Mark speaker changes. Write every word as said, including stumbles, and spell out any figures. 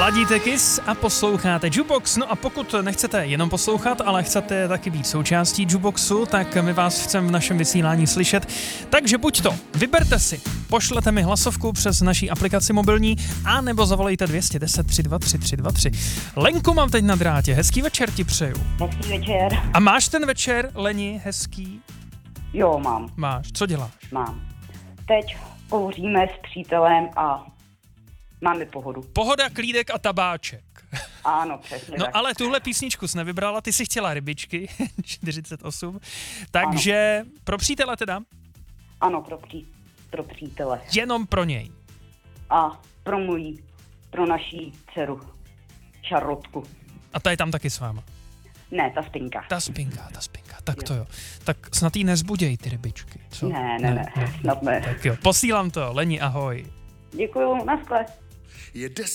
Speaker 1: Ladíte Kiss a posloucháte Jukebox. No a pokud nechcete jenom poslouchat, ale chcete taky být součástí Jukeboxu, tak my vás chceme v našem vysílání slyšet. Takže buď to, vyberte si, pošlete mi hlasovku přes naší aplikaci mobilní, a nebo zavolejte dvě stě deset tři dva tři tři dva tři. Lenku mám teď na drátě, hezký večer ti přeju.
Speaker 2: Hezký večer.
Speaker 1: A máš ten večer, Leni, hezký?
Speaker 2: Jo, mám.
Speaker 1: Máš, co děláš?
Speaker 2: Mám. Teď kouříme s přítelem a máme pohodu.
Speaker 1: Pohoda, klídek a tabáček.
Speaker 2: Ano, přesně.
Speaker 1: No
Speaker 2: tak.
Speaker 1: ale tuhle písničku jsi nevybrala, ty si chtěla rybičky, čtyřicet osm, takže ano. Pro přítele teda?
Speaker 2: Ano, pro, pří, pro přítele.
Speaker 1: Jenom pro něj.
Speaker 2: A pro můj, pro naší dceru, Šarlotku.
Speaker 1: A ta je tam taky s váma?
Speaker 2: Ne, ta spinka.
Speaker 1: Ta spinka, ta spinka, tak jo. To jo. Tak snad jí nezbuděj ty rybičky, co?
Speaker 2: Ne, ne, ne, ne, snad ne.
Speaker 1: Tak jo, posílám to, Leni, ahoj.
Speaker 2: Děkuju, naschle.
Speaker 3: Je